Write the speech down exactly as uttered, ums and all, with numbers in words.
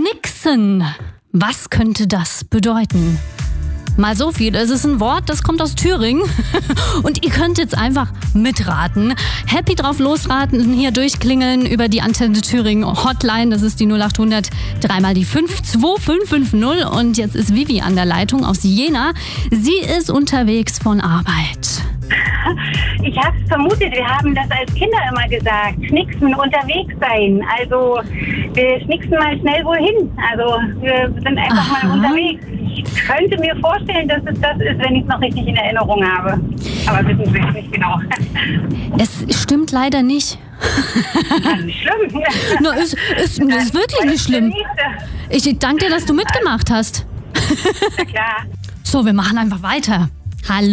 Schnixen. Was könnte das bedeuten? Mal so viel, es ist ein Wort, das kommt aus Thüringen und ihr könnt jetzt einfach mitraten. Happy drauf losraten, hier durchklingeln über die Antenne Thüringen Hotline, das ist die null acht hundert, dreimal die fünf zwei fünf fünf null und jetzt ist Vivi an der Leitung aus Jena. Sie ist unterwegs von Arbeit. Ich habe es vermutet, wir haben das als Kinder immer gesagt, schnicksen, unterwegs sein. Also wir schnicksen mal schnell wohin. Also wir sind einfach Aha. mal unterwegs. Ich könnte mir vorstellen, dass es das ist, wenn ich es noch richtig in Erinnerung habe. Aber wissen Sie nicht genau. Es stimmt leider nicht. Das ist nicht schlimm. No, ist, ist, ist wirklich nicht schlimm. Ich danke dir, dass du mitgemacht hast. Na klar. So, wir machen einfach weiter. Hallo.